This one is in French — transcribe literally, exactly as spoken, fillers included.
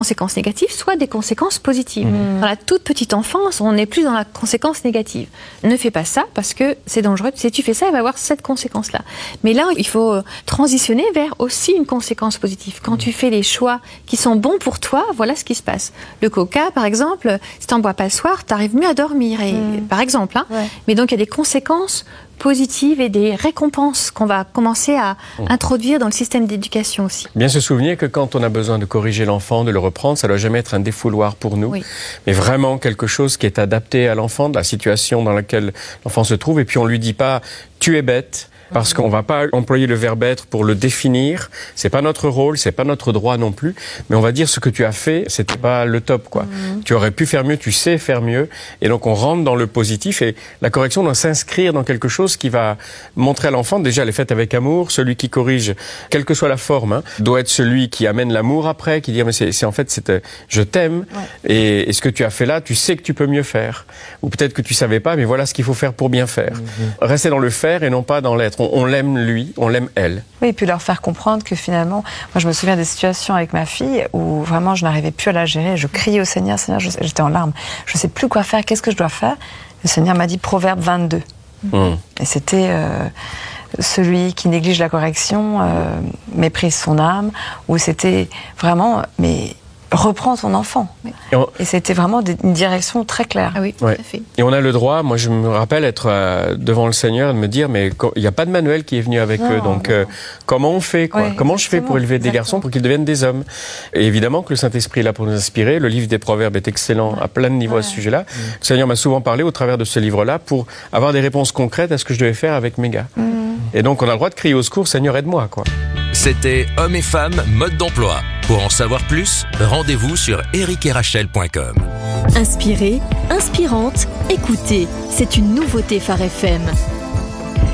conséquences négatives, soit des conséquences positives. Mmh. Dans la toute petite enfance, on n'est plus dans la conséquence négative. Ne fais pas ça parce que c'est dangereux. Si tu fais ça, il va y avoir cette conséquence-là. Mais là, il faut transitionner vers aussi une conséquence positive. Quand mmh. tu fais les choix qui sont bons pour toi, voilà ce qui se passe. Le coca, par exemple, si tu n'en bois pas le soir, tu arrives mieux à dormir, et, mmh. par exemple. Hein. Ouais. Mais donc, il y a des conséquences positives et des récompenses qu'on va commencer à mmh. introduire dans le système d'éducation aussi. Bien se souvenir que quand on a besoin de corriger l'enfant, de le reprendre, ça ne doit jamais être un défouloir pour nous, oui. mais vraiment quelque chose qui est adapté à l'enfant, de la situation dans laquelle l'enfant se trouve. Et puis on ne lui dit pas « tu es bête ». Parce qu'on va pas employer le verbe être pour le définir. C'est pas notre rôle, c'est pas notre droit non plus. Mais on va dire ce que tu as fait, c'était pas le top, quoi. Mmh. Tu aurais pu faire mieux, tu sais faire mieux. Et donc on rentre dans le positif et la correction doit s'inscrire dans quelque chose qui va montrer à l'enfant, déjà elle est faite avec amour. Celui qui corrige, quelle que soit la forme, hein, doit être celui qui amène l'amour après, qui dit mais c'est, c'est en fait c'est je t'aime ouais. et, et ce que tu as fait là, tu sais que tu peux mieux faire. Ou peut-être que tu savais pas, mais voilà ce qu'il faut faire pour bien faire. Mmh. Rester dans le faire et non pas dans l'être. On l'aime lui, on l'aime elle. Oui, et puis leur faire comprendre que finalement, moi je me souviens des situations avec ma fille où vraiment je n'arrivais plus à la gérer, je criais au Seigneur, Seigneur, j'étais en larmes, je ne sais plus quoi faire, qu'est-ce que je dois faire? Le Seigneur m'a dit Proverbe vingt-deux. Mmh. Et c'était euh, celui qui néglige la correction, euh, méprise son âme, où c'était vraiment, mais reprends ton enfant. Oui. Et, on... et c'était vraiment une direction très claire. Ah oui, tout ouais. à fait. Et on a le droit, moi je me rappelle être euh, devant le Seigneur et de me dire, mais il n'y a pas de manuel qui est venu avec non, eux, donc euh, comment on fait quoi? Oui, comment je fais pour élever exactement. Des garçons pour qu'ils deviennent des hommes? Et évidemment que le Saint-Esprit est là pour nous inspirer, le livre des Proverbes est excellent ouais. à plein de niveaux ouais. à ce sujet-là. Mmh. Le Seigneur m'a souvent parlé au travers de ce livre-là pour avoir des réponses concrètes à ce que je devais faire avec mes gars. Mmh. Et donc on a le droit de crier au secours, Seigneur aide-moi, quoi. C'était Hommes et Femmes, mode d'emploi. Pour en savoir plus, rendez-vous sur eric et rachel point com. Inspirée, inspirante, écoutez, c'est une nouveauté Phare F M.